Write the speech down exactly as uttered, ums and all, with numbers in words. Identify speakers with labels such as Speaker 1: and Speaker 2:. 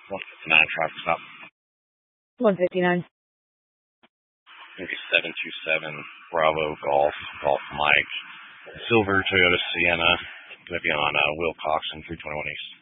Speaker 1: one fifty-nine traffic stop.
Speaker 2: one fifty-nine.
Speaker 1: Maybe seven two seven Bravo Golf, Golf Mike. Silver Toyota Sienna. Going to be on uh, Will Cox and three twenty-one East.